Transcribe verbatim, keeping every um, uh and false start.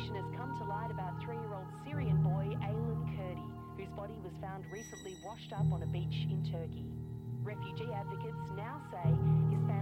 information has come to light about three-year-old Syrian boy Aylan Kurdi, whose body was found recently washed up on a beach in Turkey. Refugee advocates now say his